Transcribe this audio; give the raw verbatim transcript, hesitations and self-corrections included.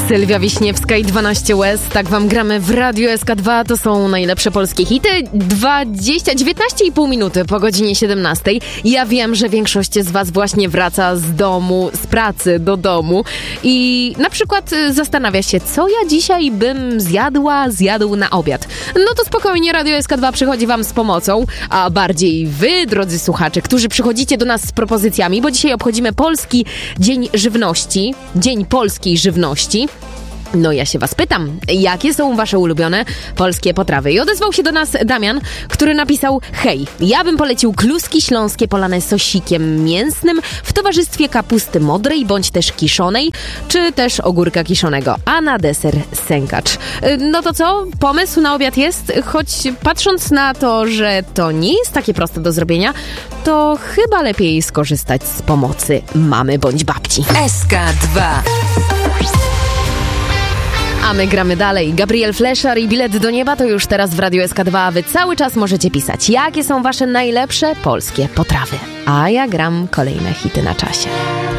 Sylwia Wiśniewska i dwanaście łez. Tak wam gramy w Radiu S K dwa. To są najlepsze polskie hity. dwadzieścia, dziewiętnaście i pół minuty po godzinie siedemnastej. Ja wiem, że większość z was właśnie wraca z domu, z pracy do domu i na przykład zastanawia się, co ja dzisiaj bym zjadła, zjadł na obiad. No to spokojnie, Radio S K dwa przychodzi wam z pomocą, a bardziej wy, drodzy słuchacze, którzy przychodzicie do nas z propozycjami, bo dzisiaj obchodzimy Polski Dzień Żywności, Dzień Polskiej Żywności. No ja się was pytam, jakie są wasze ulubione polskie potrawy? I odezwał się do nas Damian, który napisał: hej, ja bym polecił kluski śląskie polane sosikiem mięsnym w towarzystwie kapusty modrej, bądź też kiszonej, czy też ogórka kiszonego, a na deser sękacz. No to co? Pomysł na obiad jest, choć patrząc na to, że to nie jest takie proste do zrobienia, to chyba lepiej skorzystać z pomocy mamy bądź babci. S K dwa. A my gramy dalej. Gabriel Fleszar i Bilet do nieba to już teraz w Radiu S K dwa, a wy cały czas możecie pisać, jakie są wasze najlepsze polskie potrawy. A ja gram kolejne hity na czasie.